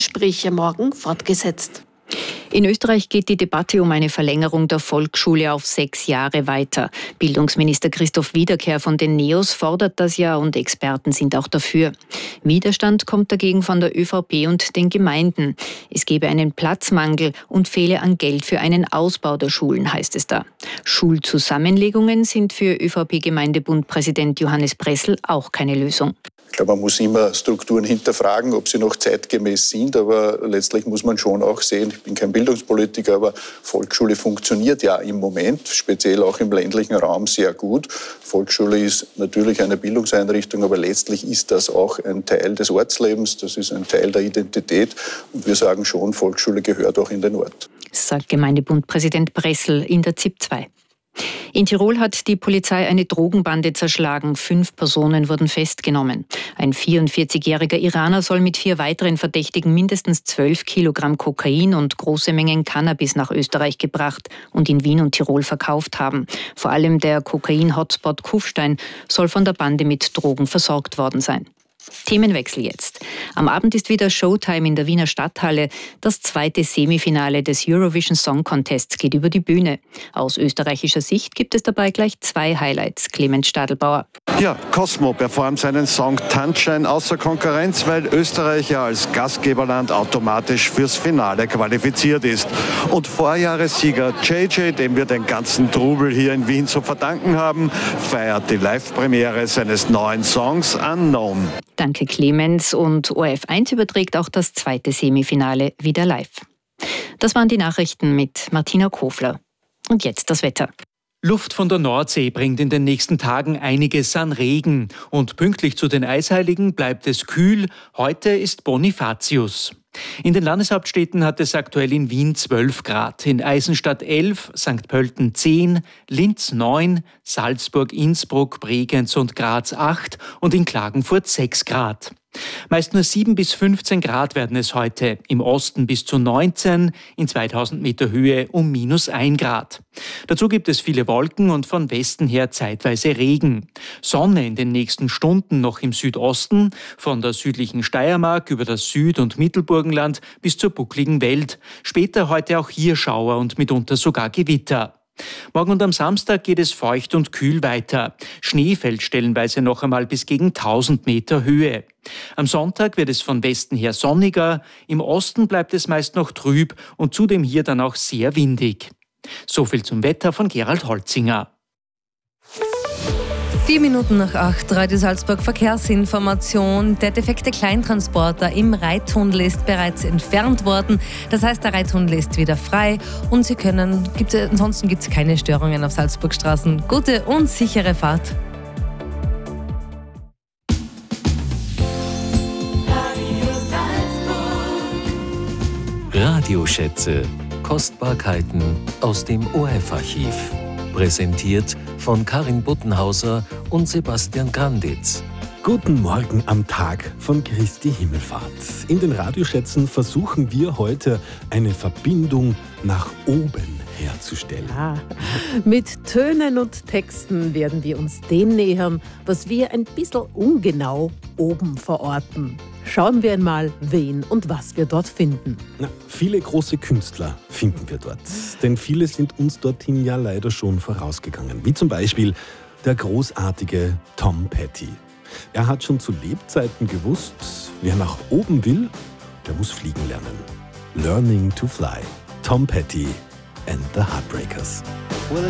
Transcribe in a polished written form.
Gespräche morgen fortgesetzt. In Österreich geht die Debatte um eine Verlängerung der Volksschule auf 6 Jahre weiter. Bildungsminister Christoph Wiederkehr von den NEOS fordert das ja und Experten sind auch dafür. Widerstand kommt dagegen von der ÖVP und den Gemeinden. Es gebe einen Platzmangel und fehle an Geld für einen Ausbau der Schulen, heißt es da. Schulzusammenlegungen sind für ÖVP-Gemeindebund-Präsident Johannes Bressel auch keine Lösung. Ich glaube, man muss immer Strukturen hinterfragen, ob sie noch zeitgemäß sind, aber letztlich muss man schon auch sehen, ich bin kein Bildungspolitiker, aber Volksschule funktioniert ja im Moment, speziell auch im ländlichen Raum, sehr gut. Volksschule ist natürlich eine Bildungseinrichtung, aber letztlich ist das auch ein Teil des Ortslebens, das ist ein Teil der Identität und wir sagen schon, Volksschule gehört auch in den Ort. Sagt Gemeindebundpräsident Bressel in der ZIP 2. In Tirol hat die Polizei eine Drogenbande zerschlagen. 5 Personen wurden festgenommen. Ein 44-jähriger Iraner soll mit 4 weiteren Verdächtigen mindestens 12 Kilogramm Kokain und große Mengen Cannabis nach Österreich gebracht und in Wien und Tirol verkauft haben. Vor allem der Kokain-Hotspot Kufstein soll von der Bande mit Drogen versorgt worden sein. Themenwechsel jetzt. Am Abend ist wieder Showtime in der Wiener Stadthalle. Das 2. Semifinale des Eurovision Song Contests geht über die Bühne. Aus österreichischer Sicht gibt es dabei gleich 2 Highlights. Clemens Stadelbauer. Ja, Cosmo performt seinen Song Tanzschein außer Konkurrenz, weil Österreich ja als Gastgeberland automatisch fürs Finale qualifiziert ist. Und Vorjahressieger JJ, dem wir den ganzen Trubel hier in Wien zu verdanken haben, feiert die Live-Premiere seines neuen Songs Unknown. Danke Clemens, und ORF1 überträgt auch das 2. Semifinale wieder live. Das waren die Nachrichten mit Martina Kofler. Und jetzt das Wetter. Luft von der Nordsee bringt in den nächsten Tagen einiges an Regen. Und pünktlich zu den Eisheiligen bleibt es kühl. Heute ist Bonifatius. In den Landeshauptstädten hat es aktuell in Wien 12 Grad, in Eisenstadt 11, St. Pölten 10, Linz 9, Salzburg, Innsbruck, Bregenz und Graz 8 und in Klagenfurt 6 Grad. Meist nur 7 bis 15 Grad werden es heute, im Osten bis zu 19, in 2000 Meter Höhe um -1 Grad. Dazu gibt es viele Wolken und von Westen her zeitweise Regen. Sonne in den nächsten Stunden noch im Südosten, von der südlichen Steiermark über das Süd- und Mittelburgenland bis zur buckligen Welt. Später heute auch hier Schauer und mitunter sogar Gewitter. Morgen und am Samstag geht es feucht und kühl weiter. Schnee fällt stellenweise noch einmal bis gegen 1000 Meter Höhe. Am Sonntag wird es von Westen her sonniger, im Osten bleibt es meist noch trüb und zudem hier dann auch sehr windig. So viel zum Wetter von Gerald Holzinger. 4 Minuten nach 8, Radio Salzburg Verkehrsinformation. Der defekte Kleintransporter im Reittunnel ist bereits entfernt worden. Das heißt, der Reittunnel ist wieder frei und ansonsten gibt es keine Störungen auf Salzburgstraßen. Gute und sichere Fahrt. Radioschätze. Kostbarkeiten aus dem ORF-Archiv. Präsentiert von Karin Buttenhauser und Sebastian Granditz. Guten Morgen am Tag von Christi Himmelfahrt. In den Radioschätzen versuchen wir heute eine Verbindung nach oben herzustellen. Ja, mit Tönen und Texten werden wir uns dem nähern, was wir ein bisschen ungenau oben verorten. Schauen wir einmal, wen und was wir dort finden. Viele große Künstler finden wir dort, denn viele sind uns dorthin ja leider schon vorausgegangen. Wie zum Beispiel der großartige Tom Petty. Er hat schon zu Lebzeiten gewusst, wer nach oben will, der muss fliegen lernen. Learning to Fly. Tom Petty and the Heartbreakers.